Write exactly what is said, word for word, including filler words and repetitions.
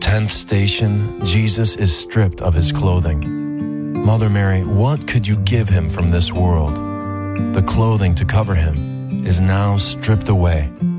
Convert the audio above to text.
Tenth station, Jesus is stripped of his clothing. Mother Mary, what could you give him from this world? The clothing to cover him is now stripped away.